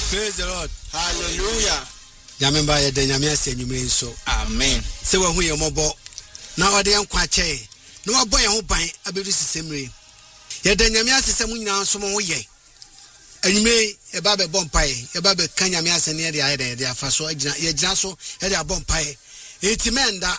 Praise the Lord. Hallelujah. Yamemba ye de nyame ase nyume nso. Amen. Se wa hu ye mobo. Na ode yankwa che. Na wa boy ho ban abedu sisemre. Ye de nyame ase se mu nyina nso mo ho ye. Anyume e ba be bompai, e ba be kan nyame ase ne de aye de afa so agina ye gina so e de abompai. Enti menda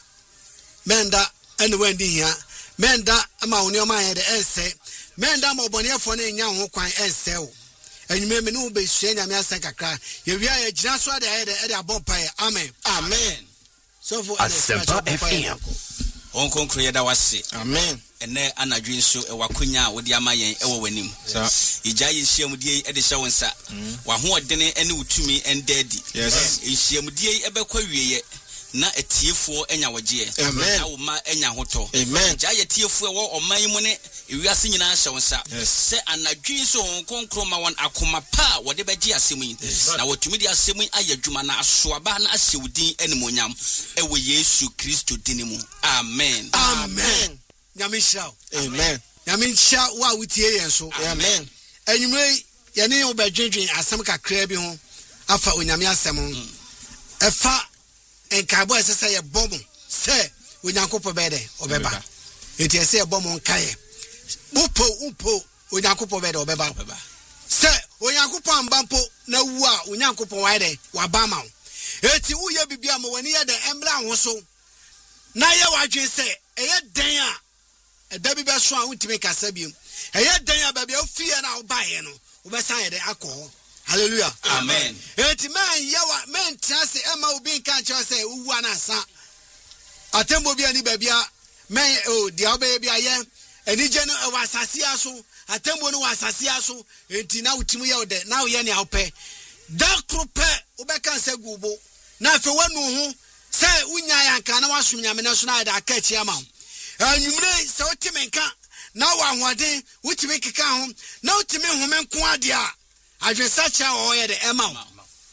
ene wendi hia. Menda ama woni o ma ye de ense. Menda ma obonefo na enya ho kwan ense o. Anyume me no be sua nyame ase kakra. Ye wi aye gina so de aye de abompai. Amen. Amen. So for Asempa FM. Onkonkro yeda wase. Amen. Ene anadwe nso ewakonya wodi ama yen ewo wanim. Ija yehyiamudie ede hye wonsa. Wa ho odene ene utumi endadi. Yes. Yehyiamudie ebekwa wieye na etiefo enya wagye. Na wo ma enya hoto. Amen. Ija yetiefo ewo oman mu ne ewiase nyina hye wonsa. Se anadwe nso onkonkro ma won akoma pa wode begye asemu yi. Na wotumi di asemu ayadwuma na asoaba na ahyewudin enimonyam ewo Yesu Kristo dinimu. Amen. Amen. Nyamisha. Amen. Nyamisha wa wutie yen so. Amen. Enyumre ye ne obadwedwen asem kakra bi ho afa onyame asem. Efa enkabo esese ye bom se onyankopɔ bede obeba. Enti ese ye bom nkae. Upo onyankopɔ bede obeba. Se onyankopɔ ambampo na wu a onyankopɔ waide wabama. Eti uye bibia mo wani ye de embra ho so. Na ye wadwen se eye den a edabi be so a untime kasa biem. Eye den a baba ofie na obaye no obesan ye de akọ. Hallelujah. Amen. Eti man yewa men trase ema obi nka che se uwu anasa. Atembo bia ni babia men dia obaye bia ye enije no e wasase aso atembo no wasase aso enti na utimu ye ode na ye ne awpe da krope obeka se gubo na afi wanu hu se unya ya nka na wasum nyame na so na da aka chi ama anyumre se otime nka na wa hoden utime keka ho na utime home nko ade a adwensacha o ye de ema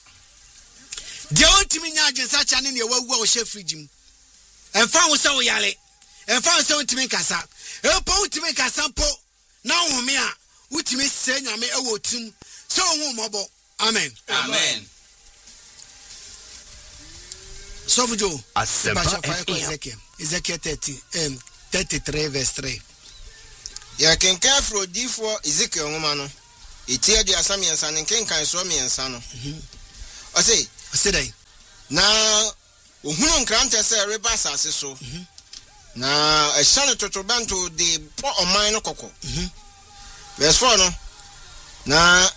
de utime nya adwensacha ne wawu a o hye frigim emfa ho se o yale emfa ho se utime kasa epo utime kasa po na home a utime se nyame ewo tim se ohun mobo. Amen. Amen. So Joe, Asempa Ezekiel 33 verse 3. Ya kenkan fro difo Ezekiel ngoma no. Etia di asam yensa ne kenkan so miensa no. O say dai. Na ohunu nkrante se reba asase so. Na ehane totobanto de po oman no kokko. Verse 4 no. Na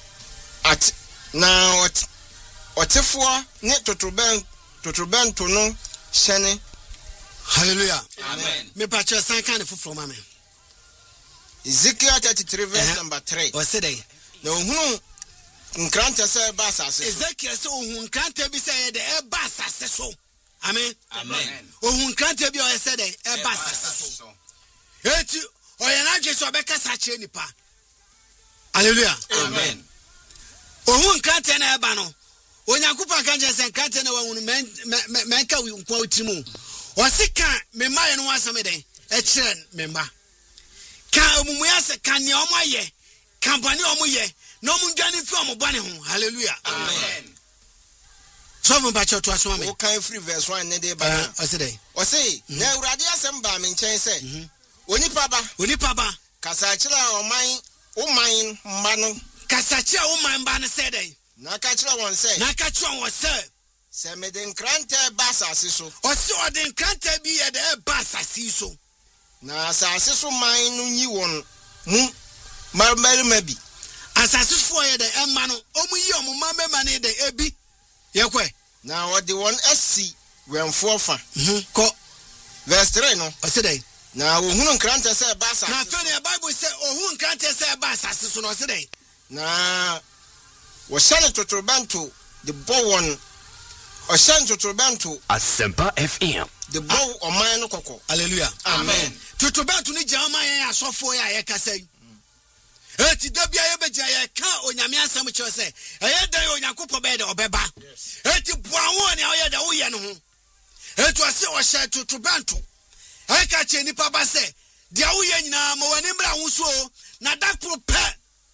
otefo ne totobanto no hyene. Hallelujah. Amen. Me pacha san kan fufuro ma me. Ezekiel 33 verse number 3. O say dai. Na ohunu nkrante se ba asase. Ezekiel say ohun nkrante bi say de e ba asase so. Amen. Amen. Ohun nkrante bi o say de e ba asase so. Eti o ye na Jesu obeka sa kire nipa. Hallelujah. Amen. Ohun nkrante na e ba no. Onyakupa kan je se nkrante na wahunu menka nkwa utimu. Osika me maye no asame den e kire me mba. Kan omumuya se kan ne omoye. Kampani omoye. No mundwane fi omobane ho. Hallelujah. Amen. So from bacho to aso ame. O kan free verse 1 ne de ba. O say dai. O say na urade asem ba me nchen se. Onipa ba. Kasa kire oman mba no. Kasa kire oman mba no say dai. Na ka kire won say. Se me den krante ba asase so. O si o den krante bi ye de ba asase so. Na asase so man no nyi won mu marmarima bi. Asase fo ye de emma no omu yi omu marmarima ne de ebi. Ye kwe. Na o de won asi wenfo fa. Ko verse 3 no. O say dai. Na ohunu krante se ba asase. Na fe ne Bible say ohun krante se ba asase so no say dai. Na wo shane totobanto the bowon o shane totobanto Asempa FM the bow oman no kokko. Hallelujah. Amen. Totobanto ni jama yan asofo ya ye kasai. Eti dabia ye beja ye ka onyame asam che se eye dan onyankopɔ be de obeba. Eti boawo ne oye da wo ye no ho. Eti ase o hye totobanto. Eka che nipa ba se dia wo ye nyina ma wani mra ho so na da kro pe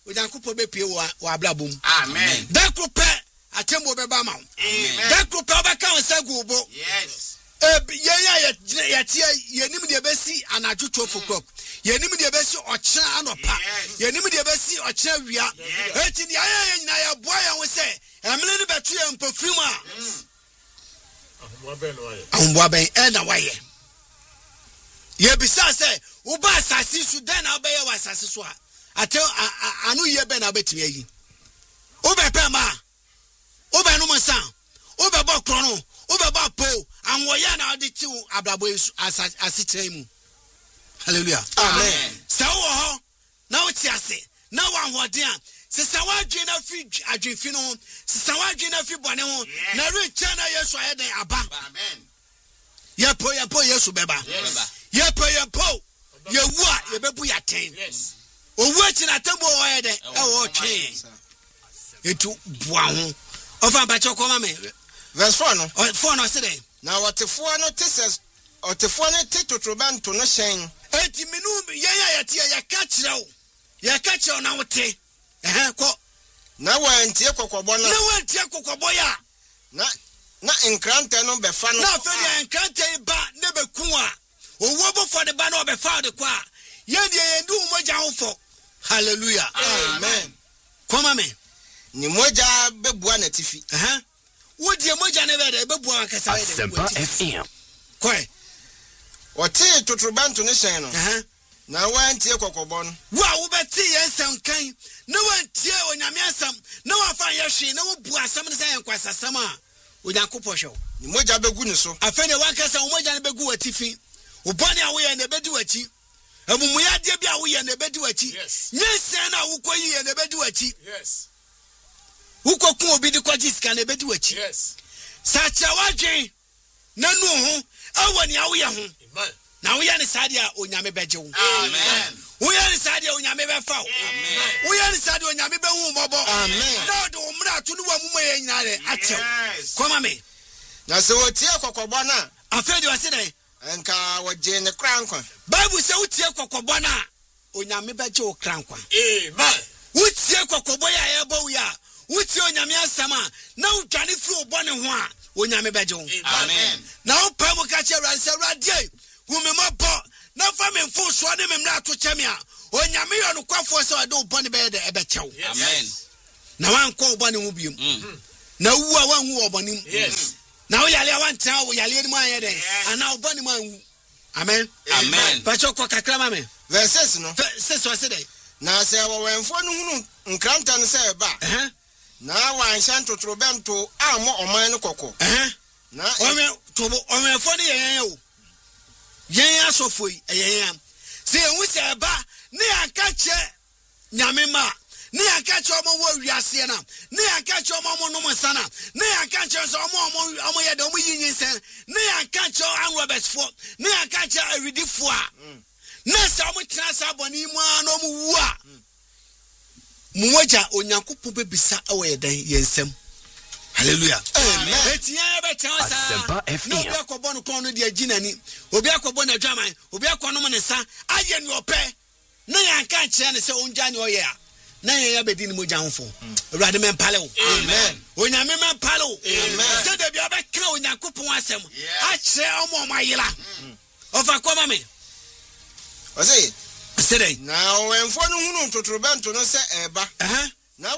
Onyankopɔn be pie wa ablabom. Amen. Da kro pe atembo be ba ma. Amen. Da kro pe obeka wonsa gu bo. Yes. Yetia yenim de besi anadwo 12 o'clock. Yenim de besi ochira anopa. Yenim de besi ochira wia. Eti ni aye nyina ya boa ya wo se emle ne betu ya mpofrim a. Ahumboa ben na waye. Ye bisa se wo ba asase su den na obeye wa asase so a. Ate anu ye ben na betimi ayi. Wo be pe ma. Wo be no monsa. Wo be bo krono. Wo be ba po. Anwoya na odi ti ablabo asitre mu. Hallelujah. Amen. Sa wo ho na wo ti ase na wa hoden a se sa wa dwen na fi adwenfi no se sa wa dwen na fi bone ho na re cha na Yesu ayeden aba. Amen. Ye po Yesu beba. Ye po ye wu a ye bebu ya ten. Yes. Owu ti na tembo wo ayeden e wo twen. Etu bua ho. Ofa ba che koma me. Verse 4 no. 4 no se dey. Na watefoɔ no te sɛ ɔtefoɔ no te totorobɛnto no hyɛn. Enti minu ya tie ya ka kyerɛw. Ya ka kyerɛw na wote. Ko. Na wantie kɔkɔbɔ no. Na wantie kɔkɔbɔ ya. Na nkrante no bɛfa no. Na fe ya nkrante ba ne beku a. Owo bo for the ba na obefa de kwa. Ye de yendu mogya hofo. Hallelujah. Amen. Koma me. Ni mogya bɛbua na tifi. Wo die mogya ne be de bɛbua akasa we de. Asempa FM. Koi. Ɔte totorobɛnto no hyɛn no. Na wantie kɔkɔbɔ no. Wa wo beti yensam kan. Na wantie onyame asam. Na wafa ye hwe na wo bu asam ne sɛ yankwasasam a. Onyankopɔ hwe. Ni mogya bɛgu ne so. Afene wakasa wo mogya ne bɛgu watifi. Wo bɔne a wo ye ne bɛdi wachi. Amumuya de bia wo ye ne bɛdi wachi. Nyensen na wo koyi ye ne bɛdi wachi. Yes. Wo kokun obi de kwaji sika ne bɛdi wachi. Yes. Sacha wadwen na nu ho awani a wo ye ho. Amen. Na wo ye ne sade a onyame bɛgye wo. Amen. Wo ye ne sade a onyame bɛfa wo. Amen. Wo ye ne sade a onyame bɛhu mbɔbɔ. Amen. Na do umra to no wa mumma ye nyina de atew. Yes. Koma me. Na sɛ wɔtie kɔkɔbɔ no Afedi wa se dey. a nka wɔgye ne kra nkwa. Bible say wotie kokobɔ na onyame bɛgye wo kra nkwa. Amen. Wotie kokobɔ ya yɛbɔ wo ya. Wotie onyame asɛm a na wodwane fi wo bɔne ho a onyame bɛgye wo. Amen. Na wo pa mu ka kyerɛ sɛ radie wo me mɔbɔ na fa me mfo so ne me mra to kyɛ me a onyame yɛ no kwafoɔ sɛ ɔde wo bɔne bɛyɛ de ɛbɛkyɛ wo. Amen. Na wankɔ wo bɔne ho biom. Na wu a wanhu wo bɔne mu. Yes. Na wo yale a wantena wo yale ni mu ayɛ den ana wo bɔne mu anwu. Amen. Amen. Pacho ko kakra ma me. Verse 6 no. Se so se dey. Na sɛ wɔwɛmfoɔ no hunu nkranta no sɛ ɛba. Na wanhyɛ totorobɛnto ammɔ ɔman no kɔkɔ. Na ɔmɛfo ne yɛn o. Yɛn asofo yi yɛn. Se ehu sɛ ɛba ne aka kyɛ nyame ma. Ne aka kyɛ ɔmo wɔ wiase na. Ne aka kyɛ ɔmo nom sana. Ne aka kyɛ sɛ ɔmo yɛ de ɔmo yinyin sɛ. Ne aka kyɛ anrobertsfo. Ne aka kyɛ awidifo a. Na sɛ ɔmo tena sa bɔne mu a na ɔmo wu a. Mumoja onyankopɔn bebisa awɔ yɛ dan yɛnsɛm. Hallelujah. Amen. Etiya bɛtɛn sa. Asempa FM. Na obi akɔbɔ no kɔn no de aginani. Obi akɔbɔ na dwaman. Obi akɔnom ne sa. Ayɛ ne ɔpɛ. Na yɛn ka kyerɛ ne sɛ ongya ne ɔyɛ a. Na yɛn abɛdi ne mogya hofo. Awurade mɛmpale wo. Amen. Onyame mɛmpale wo. Amen. Sɛ da bi abɛka onyankopɔn asɛm. Akyerɛ ɔmo ayela. Ɔfa kɔma me. Ɔsɛ Sɛdɛn. na wɔwɛmfoɔ no hunu totorobɛnto no sɛ ɛba. Na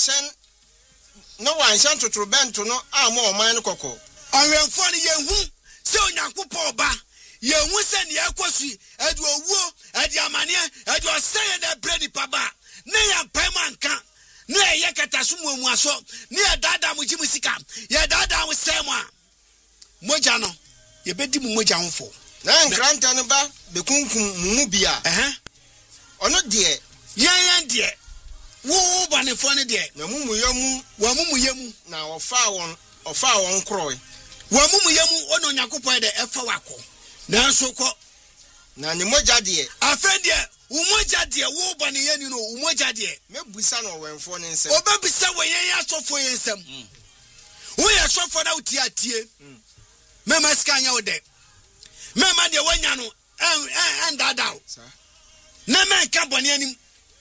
wanhyɛ totorobɛnto no ammɔ ɔman no kɔkɔ. Ɔwɛmfoɔ no yɛhu sɛ onyankopɔn ɔba. Yɛhu sɛ ne ɛkɔ so ɛde owuo, ɛde amaneɛ, ɛde ɔsɛyɛ na ɛbrɛ nipa ba. Ne yɛ mpae mu anka. Ne ɛyɛ kataso mu amuaso. Ne yɛ daadaa mo gye mu sika. Yɛ daadaa mo sɛ mu a. Mogya no, yɛbɛdi mu mogya hofo. Na nkranta no ba bekunkum mu bi a. Ɔno deɛ Yɛn deɛ. Wo bɔnefoɔ no deɛ. na mumuyɛ mu Wɔn mumuyɛ mu. na ɔfaa wɔn korɔe. Wɔn mumuyɛ mu ɔno onyankopɔn de ɛfa wakɔ. Nanso kɔ. Na ne mogya deɛ Afɛn deɛ umogya deɛ wo bɔneyɛ ni no umogya deɛ. mebusa no ɔwɛmfoɔ ne nsɛm. Obɛbisa wɔ yɛn asɔfoɔ yɛn nsɛm. Woyɛ asɔfoɔ na wotie atie. Mɛma sika nyɛ wo dɛ. Mɛma deɛ wanya no ɛndadaw. Na mɛnka bɔne anim.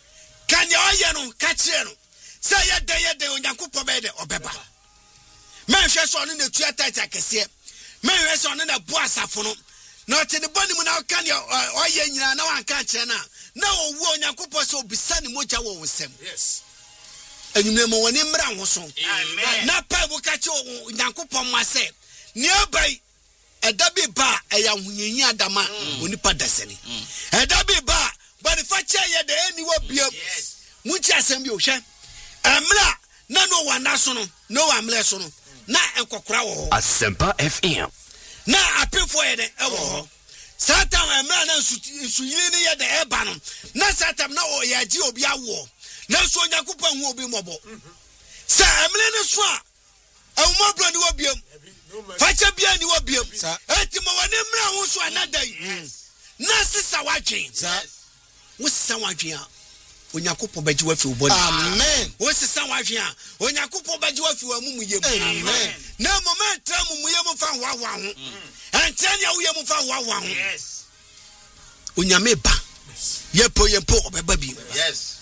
Can you hear no catch no? Say yede onyankopɔ bɛ de ɔbɛba. Men hwɛ so no na tua tata kɛseɛ. Men hwɛ so no na bo asafo no. Na ɔte ne bɔne mu na ɔka ne ɔyɛ nyina na wanka kyerɛ na ɔwu onyankopɔ sɛ obisa ne mogya wɔ wo nsɛm. Yes. Enyumre mo woni mmra ho so. Na pa bu ka kyerɛ onyankopɔ mo asɛ ne abai ɛda bi ba ɛya hunyenyi adama onipa dasani. Ɛda bi ba bɔne fa kyɛ yɛ de ani wɔ biam. Mu kyɛ asɛm bi o hwɛ. Emla na no wanda so no no amle so no na enkokora wo ho Asempa FM na apefo ye de ewo ho satan emla na nsuyiri ne ye de eba no na satan na o ye gi obi awo na so onyankopon hu obi mobo sa emle ne so a ewumobro ni wobiam facha bia ni wobiam enti mo woni mra ho so anadai na sisa wadwen wo sisa wadwen a onyankopɔ bɛgye wafi wo bɔne amen wo sesa wadwe a onyankopɔ bɛgye wafi wo amumuyɛ amen na moment amumuyɛ mu fa wawa ho ɛnkyɛ ne awoyɛ mu fa wawa ho yes onyame ba yɛpo ɔbɛba bi yes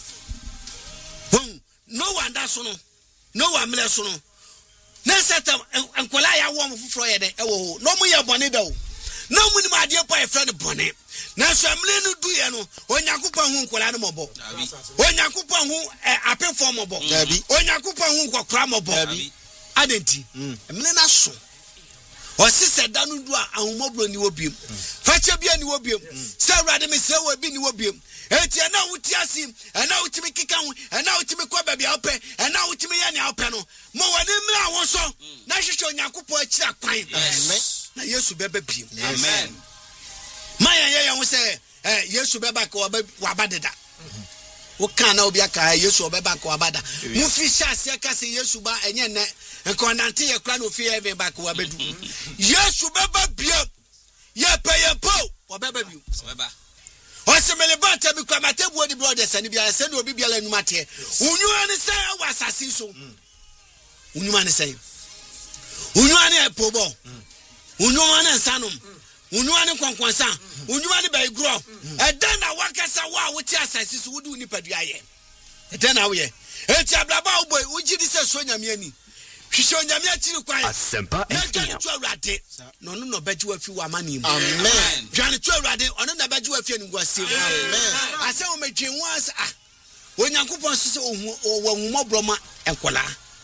no wanda so no wa mele so no na setam enkola ya wo mo foforo yɛ de ɛwɔ no mo yɛ bɔne da o na mo ni ma adeɛ pa yɛ frɛ ne bɔne na so amle no du ye no onyankopon hu nkola no mobo onyankopon hu apefo mobo onyankopon hu nkokora mobo adenti amle na so o sise da no du a ahomobro ni wobiem fache bia ni wobiem se awrade me se wo bi ni wobiem enti na wuti ase na wutimi kika hu na wutimi kwa bia opɛ na wutimi ya ni opɛ no mo wani mra won so na hwehwe onyankopon akira kwan na Yesu bɛba biem amen Maya ya wo se Yesu beba ka wabadeda wo kan na obi aka Yesu beba ka wabada mu fi hyase ka se Yesu ba enye ne nkondante ye kra na ofi heaven ba ka wabedu Yesu beba bia ye payepo wabeba bi beba o se mele ba ta bi kwa matebu odi brothers ani bia se na obi bia la numate unyu ani se wa asase so unyu ani se unyu ani epobo unyu ani nsanom Unuane kwankwansa unuane baigro eda na wakasa wa wuti asase so wudu nipadua ye eda na wo ye eti ablaba wo boy ugidi se so nyame ani hwehwe onyame akiri kwan Asempa FM to awrade no no beji wa fi wa mani mu amen dwane to awrade ono na beji wa fi ani gwase amen ase o medwen wo asa onyankopon so se wo humɔbrɔma enkola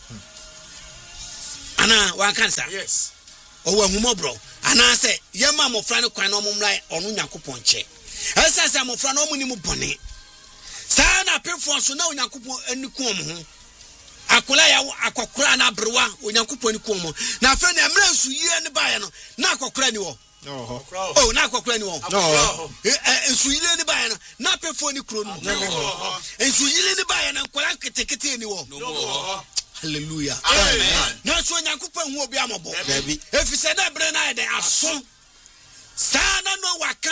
ana wa kansa yes o wo humɔbrɔ ana se yema mofra ne kwan no momla ono nyankopon che esa se mofra no muni mu bone sa na pefo so na onyankopon aniku ho akola ya akokora na brewa onyankopon aniku ho na afre na emra nsu yie ne bae no na akokora ni wo oh na akokora ni wo nsu yie ne bae no na pefo ni kro no nsu yie ne bae na kola ketekete ni wo Hallelujah. Amen. Na so nyankopon hu obi amobo. Efise na bre na ede aso. Sana no waka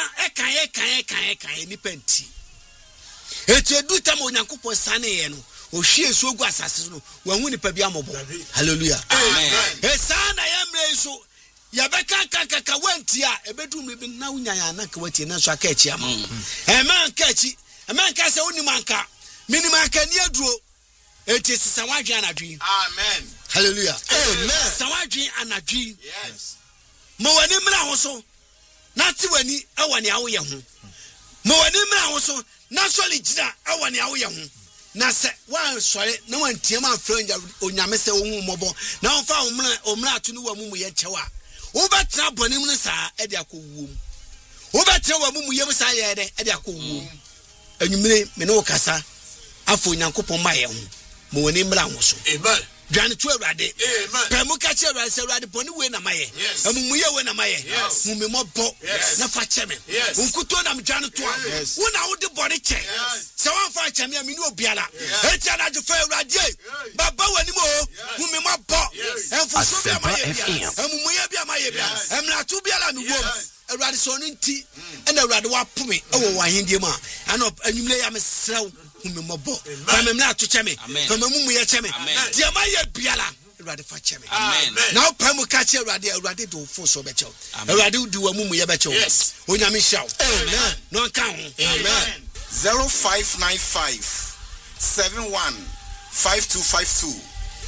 ekan ni penti. Eti edu tam onyankopon sane ye no. Ohwie so ogu asase no. Wa hu nipa bi amobo. Hallelujah. Amen. E sana yemre so ya beka kaka wanti a ebedu me bi na unyanya na ka wati na so aka echi ama. Eman ka echi. Eman ka se oni manka. Minima ka ni aduro. It is Sawadji anadwi. Amen. Hallelujah. Amen. Sawadji anadwi. Yes. Mo wani mra ho so. Na ti wani e wani awo ye ho. Mo wani mra ho so. Na soli gina e wani awo ye ho. Na se wan sori na wan tie ma franja onyame se wo hu mobo. Na on fa omra atu no wa mumu ye chewa. Wo betra bonim no sa e de akowum. Wo betra wa mumu ye sa ye de e de akowum. Anwumre me no kasa. Afo nyankopon ma ye ho. Mo wani mra ho so amen dwane to awrade amen pa mu ka che awrade se awrade boni we na maye amumuye we na maye mu me mobo na fa che me unkuto na mdwane to wo na wo de boni che se wan fa che me amini obiala eti ana je fa awrade baba wani mo mu me mobo enfo so be maye bia amumuye bia maye bia emla to biala mi wo awrade so no nti na awrade wa pome e wo wa hendie ma ana anwumle ya me srew me mobo fama me ato cheme fama mumu ye cheme dia ma ye biala awrade fa cheme amen now pamu ka che awrade do fo so be chew awrade di wa mumu ye be chew onyame shaw amen no kan ho amen 0595 715252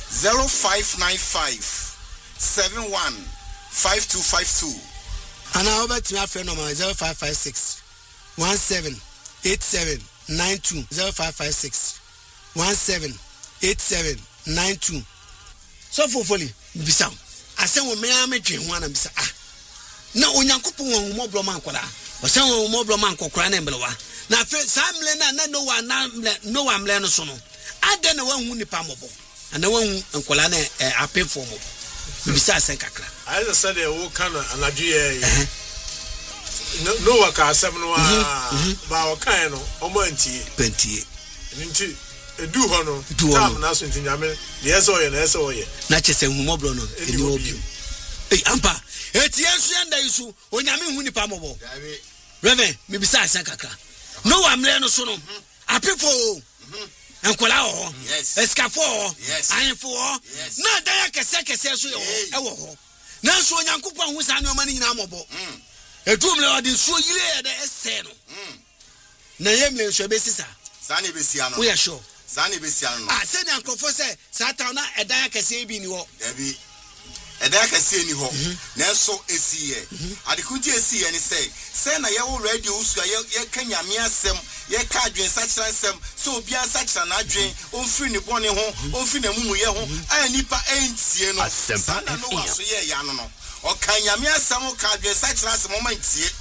0595 715252 and I over to my friend number 0556 178792 0556 178792 so for fully bisa ase wo me amedwe ho ana bisa na onyankopon wo mo bloma akola o se wo mo bloma ankokora na mbelewa na fe samle na no wa mle no so no ade na wanhu nipa mobo ana wanhu ankola na apefo mo bisa ase kakra I just said wo kana anadwe no wa ka asem no ba o kan no o mo antie nti edu ho no tam na so ntinyame de eso ye na eso ye na chese humobro no eni obi ampa eti ensu enda isu onyame hu nipa mobo reverend me bisa asa kakra no wa mle no so no apefo enkola ho escafo ayefo na da ya kese so ye e wo ho na so onyankopon hu sa ne o ma ni nyina mobo etumle odi so yire de ese no na yemle so besisa sa ne besia no we are sure Sani besia no. Say na nkofo say Satan na edan akese bi ni ho. Dabi. Edan akese ni ho. Na so esiye. Adekunti esiye ni say na ye wo radio usu ye kanyame asem, ye ka adwen sachira asem, so obi ansachira na adwen, onfiri ni bone ho, onfiri na mumu ye ho, aya nipa entie no. Sana no waso ye ya no. O kanyame asem o ka adwen sachira asem o mantie.